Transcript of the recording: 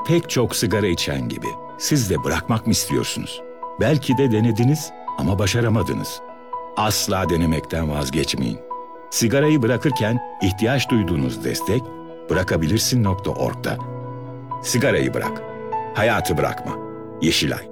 Pek çok sigara içen gibi siz de bırakmak mı istiyorsunuz? Belki de denediniz ama başaramadınız. Asla denemekten vazgeçmeyin. Sigarayı bırakırken ihtiyaç duyduğunuz destek bırakabilirsin.org'da. Sigarayı bırak, hayatı bırakma. Yeşilay.